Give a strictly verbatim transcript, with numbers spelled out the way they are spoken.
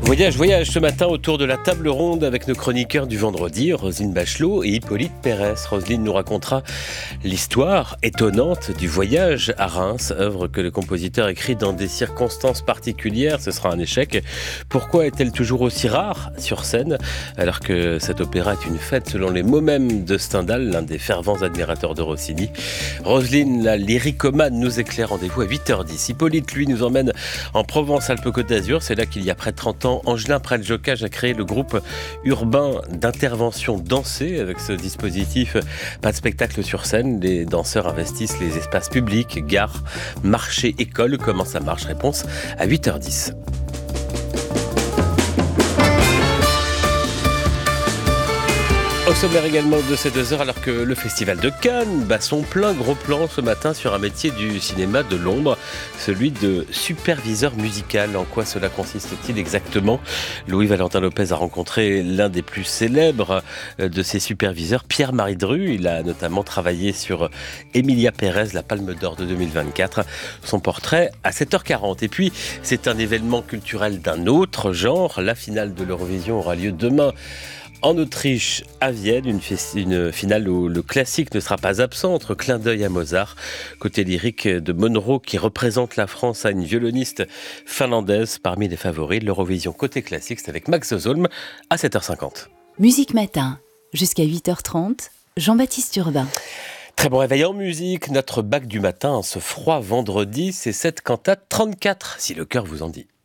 Voyage, voyage ce matin autour de la table ronde avec nos chroniqueurs du vendredi, Roselyne Bachelot et Hippolyte Pérès. Roselyne nous racontera l'histoire étonnante du voyage à Reims, œuvre que le compositeur écrit dans des circonstances particulières. Ce sera un échec. Pourquoi est-elle toujours aussi rare sur scène alors que cet opéra est une fête selon les mots mêmes de Stendhal, l'un des fervents admirateurs de Rossini. Roselyne, la lyricomane, nous éclaire. Rendez-vous à huit heures dix. Hippolyte, lui, nous emmène en Provence-Alpes-Côte d'Azur. C'est là qu'il y a près de trente ans, Angelin Près-le-Jocage a créé le groupe urbain d'intervention dansée. Avec ce dispositif, pas de spectacle sur scène. Les danseurs investissent les espaces publics, gares, marchés, écoles. Comment ça marche? Réponse à huit heures dix. Au sommaire également de ces deux heures, alors que le Festival de Cannes bat son plein, gros plan ce matin sur un métier du cinéma de l'ombre, celui de superviseur musical. En quoi cela consiste-t-il exactement? Louis-Valentin Lopez a rencontré l'un des plus célèbres de ces superviseurs, Pierre-Marie Dru. Il a notamment travaillé sur Emilia Pérez, la Palme d'Or de deux mille vingt-quatre. Son portrait à sept heures quarante. Et puis, c'est un événement culturel d'un autre genre. La finale de l'Eurovision aura lieu demain en Autriche, à Vienne, une, f- une finale où le classique ne sera pas absent, entre clin d'œil à Mozart. Côté lyrique de Monroe, qui représente la France, à une violoniste finlandaise parmi les favoris. L'Eurovision côté classique, c'est avec Max Zolm à sept heures cinquante. Musique Matin, jusqu'à huit heures trente, Jean-Baptiste Urbain. Très bon réveil en musique. Notre bac du matin, ce froid vendredi, c'est cette cantate trente-quatre, si le cœur vous en dit.